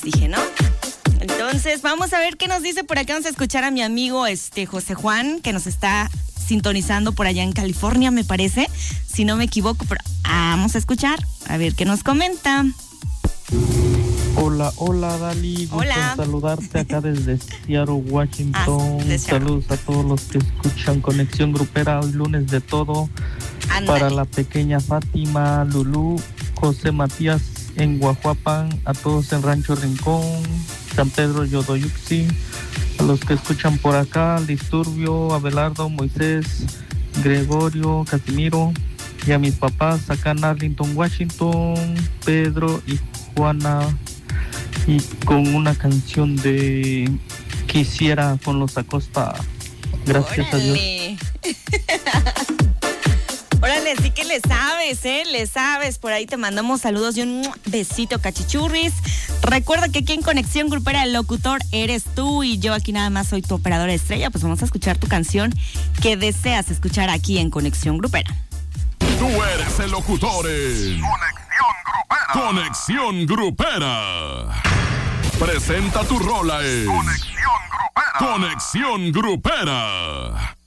dije, ¿no? Entonces, vamos a ver qué nos dice por acá. Vamos a escuchar a mi amigo José Juan, que nos está sintonizando por allá en California, me parece, si no me equivoco, pero vamos a escuchar, a ver qué nos comenta. Hola, Dali. Hola. Gusto saludarte acá desde Seattle, Washington. Saludos a todos los que escuchan Conexión Grupera hoy lunes de todo. Ándale. Para la pequeña Fátima, Lulú, José Matías en Guajuapan, a todos en Rancho Rincón, San Pedro Yodoyuxi, a los que escuchan por acá, Disturbio, Abelardo, Moisés, Gregorio, Casimiro, y a mis papás acá en Arlington, Washington, Pedro y Juana, y con una canción de Quisiera con los Acosta. Gracias. ¡Órale! A Dios. Órale, sí que le sabes, le sabes. Por ahí te mandamos saludos y un besito, cachichurris. Recuerda que aquí en Conexión Grupera el locutor eres tú y yo aquí nada más soy tu operadora estrella. Pues vamos a escuchar tu canción que deseas escuchar aquí en Conexión Grupera. Tú eres el locutor en Conexión Grupera. Presenta tu rola en Conexión Grupera.